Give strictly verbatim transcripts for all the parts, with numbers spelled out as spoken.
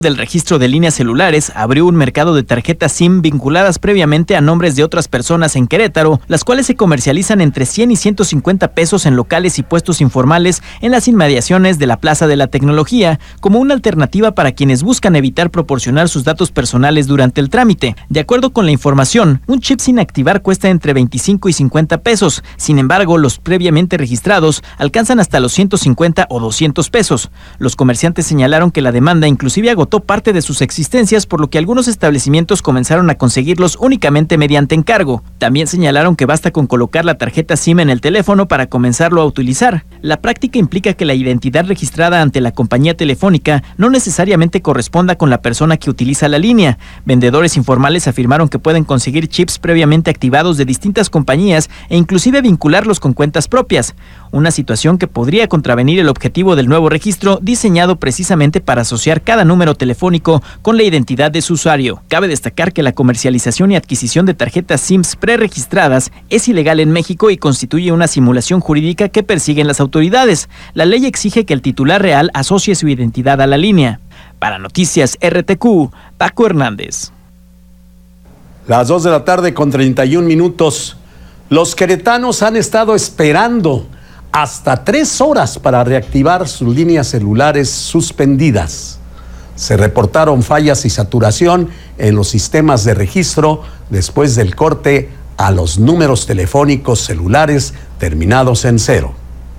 del registro de líneas celulares abrió un mercado de tarjetas SIM vinculadas previamente a nombres de otras personas en Querétaro, las cuales se comercializan entre cien y ciento cincuenta pesos en locales y puestos informales en las inmediaciones de la Plaza de la Tecnología, como una alternativa para quienes buscan evitar proporcionar sus datos personales durante el trámite. De acuerdo con la información, un chip sin activar cuesta entre veinticinco y cincuenta pesos, sin embargo, los previamente registrados alcanzan hasta los ciento cincuenta o doscientos pesos. Los comerciantes señalaron que la demanda inclusive agotó parte de sus existencias, por lo que algunos establecimientos comenzaron a conseguirlos únicamente mediante encargo. También señalaron que basta con colocar la tarjeta SIM en el teléfono para comenzarlo a utilizar. La práctica implica que la identidad registrada ante la compañía telefónica no necesariamente corresponda con la persona que utiliza la línea. Vendedores informales afirmaron que pueden conseguir chips previamente activados de distintas compañías e inclusive vincularlos con cuentas propias, una situación que podría contravenir el objetivo del nuevo registro diseñado precisamente para asociar cada número telefónico con la identidad de su usuario. Cabe destacar que la comercialización y adquisición de tarjetas SIMs preregistradas es ilegal en México y constituye una simulación jurídica que persiguen las autoridades. La ley exige que el titular real asocie su identidad a la línea. Para Noticias R T Q, Paco Hernández. Las dos de la tarde con treinta y un minutos. Los queretanos han estado esperando hasta tres horas para reactivar sus líneas celulares suspendidas. Se reportaron fallas y saturación en los sistemas de registro después del corte a los números telefónicos celulares terminados en cero.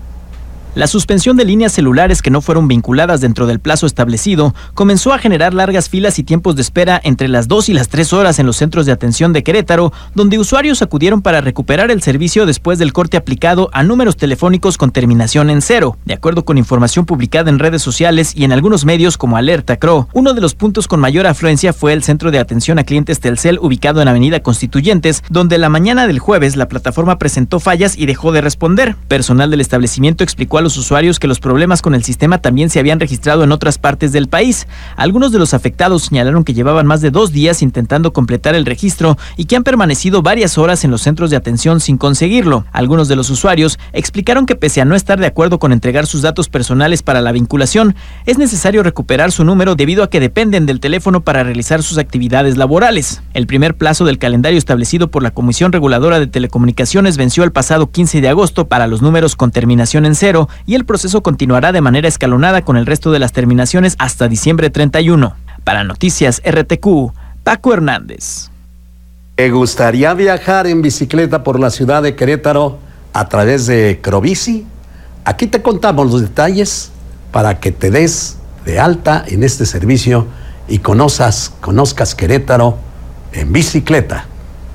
La suspensión de líneas celulares que no fueron vinculadas dentro del plazo establecido comenzó a generar largas filas y tiempos de espera entre las dos y las tres horas en los centros de atención de Querétaro, donde usuarios acudieron para recuperar el servicio después del corte aplicado a números telefónicos con terminación en cero. De acuerdo con información publicada en redes sociales y en algunos medios como Alerta C R O, uno de los puntos con mayor afluencia fue el centro de atención a clientes Telcel ubicado en Avenida Constituyentes, donde la mañana del jueves la plataforma presentó fallas y dejó de responder. Personal del establecimiento explicó a los usuarios que los problemas con el sistema también se habían registrado en otras partes del país. Algunos de los afectados señalaron que llevaban más de dos días intentando completar el registro y que han permanecido varias horas en los centros de atención sin conseguirlo. Algunos de los usuarios explicaron que pese a no estar de acuerdo con entregar sus datos personales para la vinculación, es necesario recuperar su número debido a que dependen del teléfono para realizar sus actividades laborales. El primer plazo del calendario establecido por la Comisión Reguladora de Telecomunicaciones venció el pasado quince de agosto para los números con terminación en cero, y el proceso continuará de manera escalonada con el resto de las terminaciones hasta diciembre treinta y uno. Para Noticias R T Q, Paco Hernández. ¿Te gustaría viajar en bicicleta por la ciudad de Querétaro a través de Crobici? Aquí te contamos los detalles para que te des de alta en este servicio y conozcas, conozcas Querétaro en bicicleta.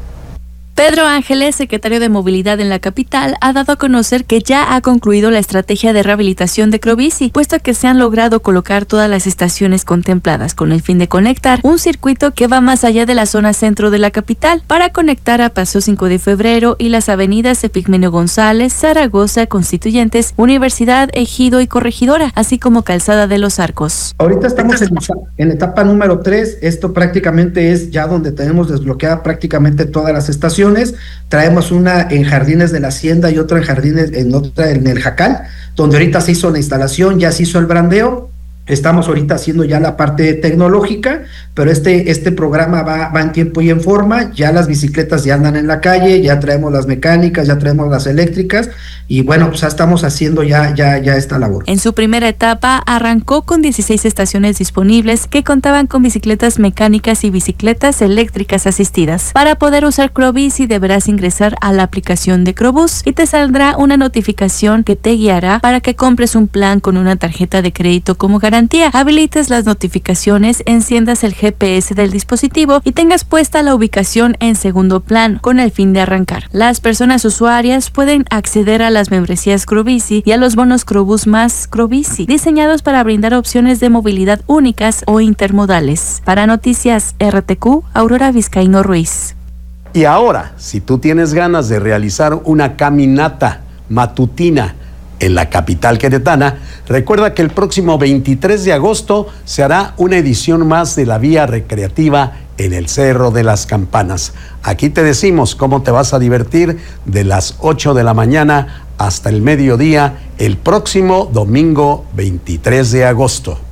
Pedro Ángeles, secretario de Movilidad en la capital, ha dado a conocer que ya ha concluido la estrategia de rehabilitación de Crobici, puesto que se han logrado colocar todas las estaciones contempladas con el fin de conectar un circuito que va más allá de la zona centro de la capital para conectar a Paseo cinco de febrero y las avenidas Epigmenio González, Zaragoza, Constituyentes, Universidad, Ejido y Corregidora, así como Calzada de los Arcos. Ahorita estamos en, en etapa número tres. Esto prácticamente es ya donde tenemos desbloqueada prácticamente todas las estaciones. Traemos una en Jardines de la Hacienda y otra en Jardines, en otra en el Jacal, donde ahorita se hizo la instalación, ya se hizo el brandeo. Estamos ahorita haciendo ya la parte tecnológica, pero este, este programa va, va en tiempo y en forma. Ya las bicicletas ya andan en la calle, ya traemos las mecánicas, ya traemos las eléctricas y bueno, pues ya estamos haciendo ya, ya, ya esta labor. En su primera etapa arrancó con dieciséis estaciones disponibles que contaban con bicicletas mecánicas y bicicletas eléctricas asistidas. Para poder usar Crobici deberás ingresar a la aplicación de Crobús y te saldrá una notificación que te guiará para que compres un plan con una tarjeta de crédito como garantía. Habilites las notificaciones, enciendas el G P S del dispositivo y tengas puesta la ubicación en segundo plano con el fin de arrancar. Las personas usuarias pueden acceder a las membresías Crobici y a los bonos Crobús más Crobici, diseñados para brindar opciones de movilidad únicas o intermodales. Para Noticias R T Q, Aurora Vizcaíno Ruiz. Y ahora, si tú tienes ganas de realizar una caminata matutina en la capital queretana, recuerda que el próximo veintitrés de agosto se hará una edición más de la vía recreativa en el Cerro de las Campanas. Aquí te decimos cómo te vas a divertir de las ocho de la mañana hasta el mediodía el próximo domingo veintitrés de agosto.